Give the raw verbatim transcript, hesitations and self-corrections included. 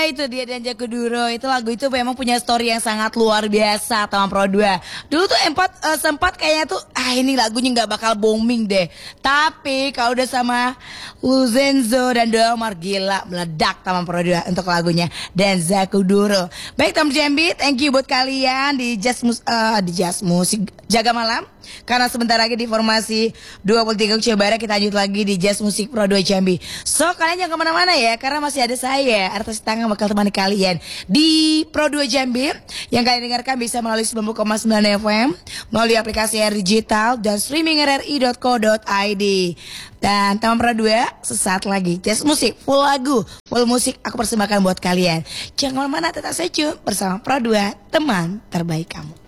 itu dia Denza Kuduro. Itu lagu itu memang punya story yang sangat luar biasa Taman Pro dua. Dulu tuh empat uh, sempat kayaknya tuh ah ini lagunya nggak bakal booming deh. Tapi kalau udah sama Luzenzo dan Doa Omar gila meledak Taman Pro dua untuk lagunya Denza Kuduro. Baik Taman Jambi, thank you buat kalian di Jazz mus uh, di Jazz Musik Jaga Malam. Karena sebentar lagi di formasi dua puluh tiga Indonesia Barat kita lanjut lagi di Jazz Musik Pro dua Jambi. So kalian jangan kemana-mana ya, karena masih ada saya Artis Tangan bakal temani kalian di Pro dua Jambi. Yang kalian dengarkan bisa melalui sembilan puluh koma sembilan F M, melalui aplikasi R Digital dan streaming r r i dot co dot i d. Dan Taman Pro dua sesaat lagi Jazz Musik full lagu, full musik aku persembahkan buat kalian. Jangan kemana-mana, tetap stay tune bersama Pro dua, teman terbaik kamu.